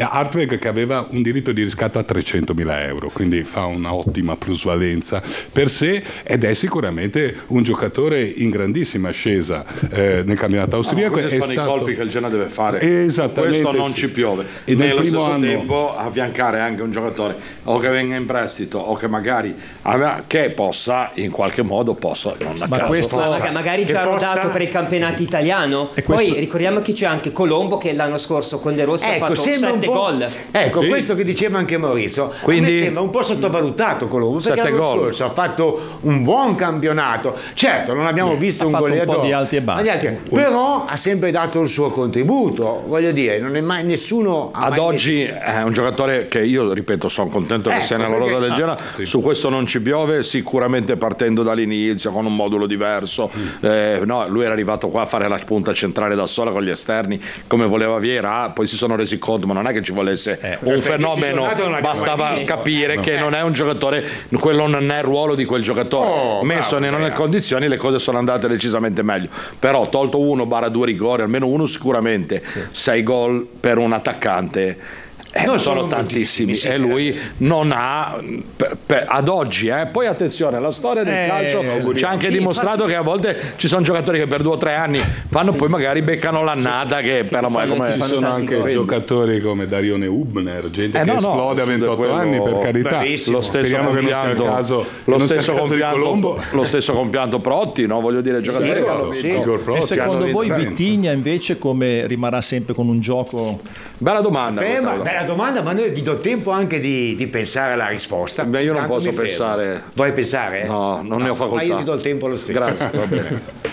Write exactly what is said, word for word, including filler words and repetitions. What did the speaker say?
Hartweg che aveva un diritto di riscatto a trecentomila euro, quindi fa un'ottima plusvalenza per sé ed è sicuramente un giocatore in grandissima ascesa eh, nel campionato austriaco. No, questi è sono stato... i colpi che il Genoa deve fare. Esattamente, questo non sì. ci piove. E nello primo stesso anno... tempo affiancare anche un giocatore o che venga in prestito o che magari aveva, che possa in qualche modo possa non a Ma caso, questo- possa- Ma magari già possa- rodato per il campionato italiano. E questo- Poi ricordiamo che c'è anche Colombo che l'anno scorso con De Rossi ha Ecco, fatto sembra un sette po', gol. ecco Sì. questo che diceva anche Maurizio. Quindi- a me sembra un po' sottovalutato Colombo perché Sette l'anno gol. scorso ha fatto un buon campionato. Certo, non abbiamo visto Ha un fatto un goleador, po' di alti e ma bassi. gli altri- però ha sempre dato il suo contributo. Voglio dire, non è mai nessuno ha ad mai oggi è un giocatore che io ripeto sono contento che Ecco, sia nella perché- rosa del ah, Genoa, su questo non ci piove, sicuramente partendo dall'inizio con un modulo diverso. Eh, no, lui era arrivato qua a fare la punta centrale da sola con gli esterni come voleva Vieira, poi si sono resi conto ma non è che ci volesse un perché fenomeno, ci sono non l'abbiamo bastava mai visto. capire che non è un giocatore, quello non è il ruolo di quel giocatore. Oh, Messo bravo, nelle bravo. condizioni le cose sono andate decisamente meglio, però tolto uno barra due rigori, almeno uno sicuramente, sei gol per un attaccante eh, Non sono sono tantissimi moltissimi, sì. e lui non ha per- per- ad oggi eh. Poi attenzione, la storia del Eh, calcio auguri. ci ha anche Sì, dimostrato che a volte ci sono giocatori che per due o tre anni fanno poi magari beccano l'annata che per amore fanno- come ti Ci fanno sono tanti anche gol. giocatori come Darione Hubner, gente Eh, che no, no, esplode a su ventotto quello- anni, per carità. bravissimo. lo stesso Speriamo che non sia il compianto, caso, che lo non sia stesso il caso di compianto, Colombo. lo stesso compianto Protti, no? Voglio dire giocatori che hanno Certo, vinto. Igor E Protti, secondo hanno voi vinto. Vitigna invece come rimarrà sempre con un gioco? Bella domanda Ferma, questa. bella domanda, ma noi vi do tempo anche di, di pensare alla risposta. Beh, io non Tanto posso mi fermo. pensare. Vuoi pensare? No, non ne ho facoltà. Ma io ti do il tempo lo stesso. Grazie, va bene.